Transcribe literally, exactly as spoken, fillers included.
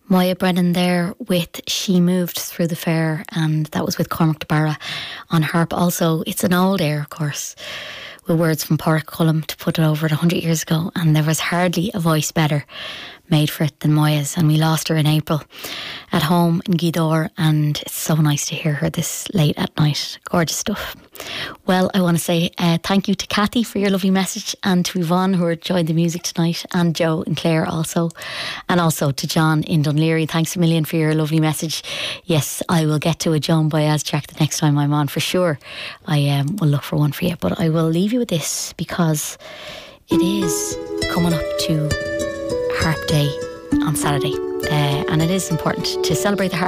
Moya Brennan there with She Moved Through the Fair, and that was with Cormac de Barra on harp. Also, it's an old air, of course, with words from Pádraic Colum to put it over one hundred years ago, and there was hardly a voice better made for it than Moya's, and we lost her in April at home in Gweedore, and it's so nice to hear her this late at night. Gorgeous stuff. Well, I want to say uh, thank you to Kathy for your lovely message, and to Yvonne who enjoyed the music tonight, and Joe and Claire also, and also to John in Dunleary. Thanks a million for your lovely message. Yes, I will get to a Joan Baez track the next time I'm on for sure. I um, will look for one for you, but I will leave you with this because it is coming up to Harp Day on Saturday, uh, and it is important to celebrate the harp